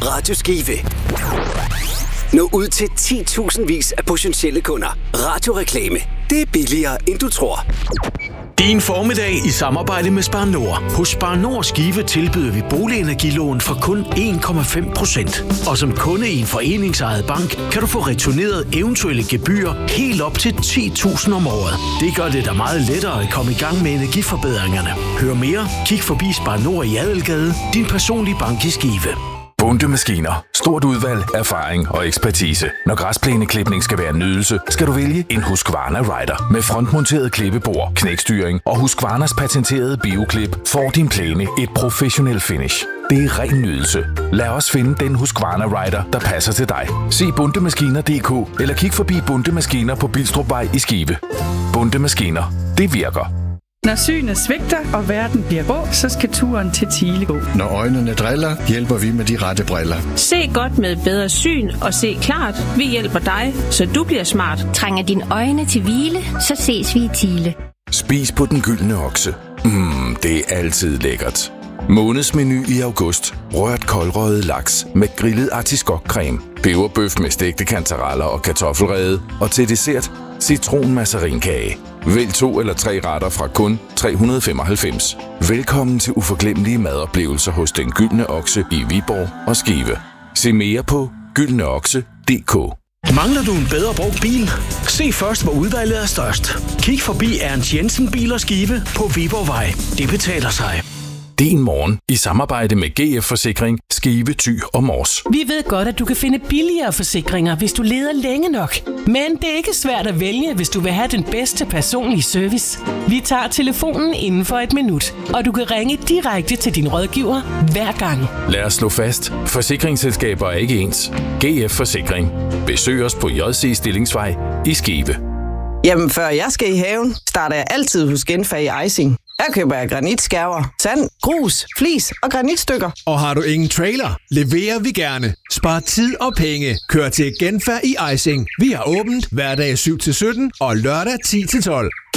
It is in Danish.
Radio Skive. Nå ud til 10.000 af potentielle kunder. Radioreklame. Det er billigere, end du tror. Din formiddag i samarbejde med Spar Nord. Hos Spar Nord Skive tilbyder vi boligenergilån for kun 1,5%. Og som kunde i en foreningsejet bank, kan du få returneret eventuelle gebyrer helt op til 10.000 om året. Det gør det da meget lettere at komme i gang med energiforbedringerne. Hør mere, kig forbi Spar Nord i Adelgade, din personlige bank i Skive. Bunde Maskiner. Stort udvalg, erfaring og ekspertise. Når græsplæneklipning skal være en nydelse, skal du vælge en Husqvarna Rider. Med frontmonteret klippebord, knækstyring og Husqvarnas patenterede bioklip får din plæne et professionelt finish. Det er ren nydelse. Lad os finde den Husqvarna Rider, der passer til dig. Se bundemaskiner.dk eller kig forbi Bunde Maskiner på Bilstrupvej i Skive. Bunde Maskiner. Det virker. Når synet svigter, og verden bliver grå, så skal turen til Thiele gå. Når øjnene driller, hjælper vi med de rette briller. Se godt med bedre syn og se klart. Vi hjælper dig, så du bliver smart. Trænger dine øjne til hvile, så ses vi i Thiele. Spis på Den Gyldne Okse. Det er altid lækkert. Månedsmenu i august. Rørt koldrøget laks med grillet artiskokcreme, peberbøf med stegte kantareller og kartoffelrede, og til dessert citronmassarinkage. Vælg 2 eller 3 retter fra kun 395. Velkommen til uforglemmelige madoplevelser hos Den Gyldne Okse i Viborg og Skive. Se mere på gyldeneokse.dk. Mangler du en bedre brugt bil? Se først, hvor udvalget er størst. Kig forbi Ernst Jensen Bil og Skive på Viborgvej. Det betaler sig. Din morgen i samarbejde med GF Forsikring, Skive, Thy og Mors. Vi ved godt, at du kan finde billigere forsikringer, hvis du leder længe nok. Men det er ikke svært at vælge, hvis du vil have den bedste personlige service. Vi tager telefonen inden for et minut, og du kan ringe direkte til din rådgiver hver gang. Lad os slå fast. Forsikringsselskaber er ikke ens. GF Forsikring. Besøg os på JC Stillingsvej i Skive. Jamen, før jeg skal i haven, starter jeg altid hos Genfag Icing. Her køber jeg granitskærver, sand, grus, flis og granitstykker. Og har du ingen trailer, leverer vi gerne. Spar tid og penge. Kør til Genfag i Icing. Vi har åbent hverdag 7-17 og lørdag 10-12.